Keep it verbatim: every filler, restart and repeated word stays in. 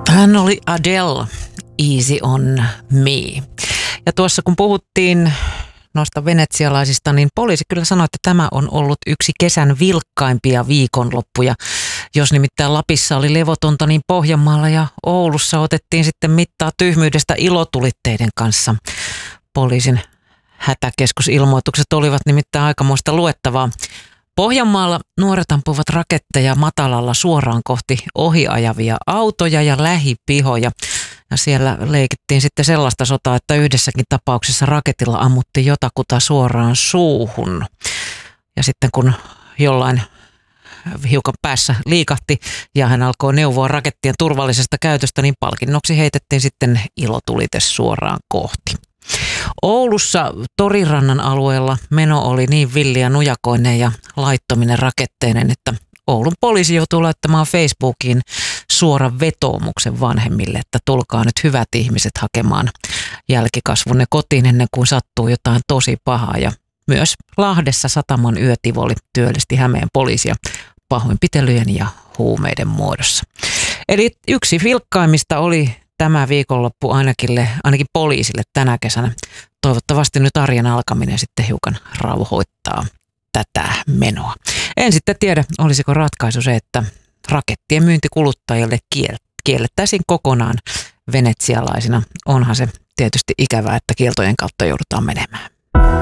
Hän oli Adele, Easy on Me. Ja tuossa kun puhuttiin noista venetsialaisista, niin poliisi kyllä sanoi, että tämä on ollut yksi kesän vilkkaimpia viikonloppuja. Jos nimittäin Lapissa oli levotonta, niin Pohjanmaalla ja Oulussa otettiin sitten mittaa tyhmyydestä ilotulitteiden kanssa. Poliisin hätäkeskusilmoitukset olivat nimittäin aikamoista luettavaa. Pohjanmaalla nuoret ampuvat raketteja matalalla suoraan kohti ohiajavia autoja ja lähipihoja. Ja siellä leikittiin sitten sellaista sotaa, että yhdessäkin tapauksessa raketilla ammuttiin jotakuta suoraan suuhun. Ja sitten kun jollain hiukan päässä liikahti ja hän alkoi neuvoa rakettien turvallisesta käytöstä, niin palkinnoksi heitettiin sitten ilotulite suoraan kohti. Oulussa Torirannan alueella meno oli niin villiä nujakoinen ja laittominen raketteinen, että Oulun poliisi joutuu laittamaan Facebookiin suoran vetoomuksen vanhemmille, että tulkaa nyt hyvät ihmiset hakemaan jälkikasvunne kotiin ennen kuin sattuu jotain tosi pahaa. Ja myös Lahdessa Sataman yötivoli työllisti Hämeen poliisia pahoinpitelyjen ja huumeiden muodossa. Eli yksi vilkkaimmista oli tämä viikonloppu ainakin, ainakin poliisille tänä kesänä. Toivottavasti nyt arjen alkaminen sitten hiukan rauhoittaa tätä menoa. En sitten tiedä, olisiko ratkaisu se, että rakettien myynti kuluttajille kiellettäisiin kokonaan venetsialaisina. Onhan se tietysti ikävää, että kieltojen kautta joudutaan menemään.